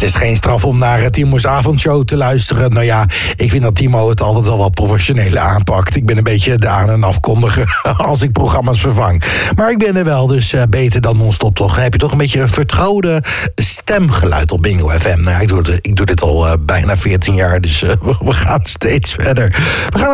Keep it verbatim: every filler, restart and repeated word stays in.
is geen straf om naar Timo's avondshow te luisteren. Nou ja, ik vind dat Timo het altijd wel wat professioneel aanpakt. Ik ben een beetje de aan- en afkondiger als ik programma's vervang. Maar ik ben er wel, dus uh, beter dan non-stop toch. Dan heb je toch een beetje een vertrouwde stemgeluid op Bingo F M. Nou ja, ik doe, de, ik doe dit al uh, bijna veertien jaar, dus uh, we gaan steeds verder. We gaan